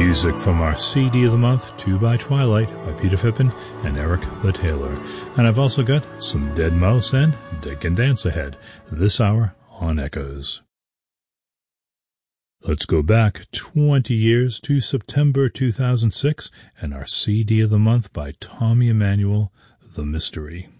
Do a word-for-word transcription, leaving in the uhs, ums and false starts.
Music from our C D of the month, Two by Twilight by Peter Fippen and Eric the Taylor. And I've also got some Dead Mouse and Dick and Dance ahead this hour on Echoes. Let's go back twenty years to September two thousand six and our C D of the month by Tommy Emmanuel, The Mystery.